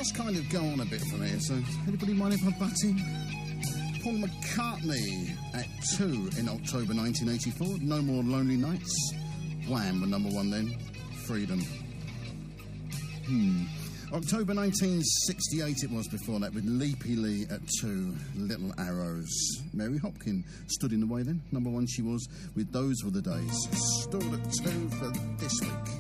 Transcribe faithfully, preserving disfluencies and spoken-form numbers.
does kind of go on a bit for me, so anybody mind if I butt in? Paul McCartney at two in October nineteen eighty-four. No More Lonely Nights. Wham, were number one then. Freedom. Hmm. October nineteen sixty-eight it was before that, with Leapy Lee at two, Little Arrows. Mary Hopkin stood in the way then. Number one she was with Those Were the Days. Stood at two for this week.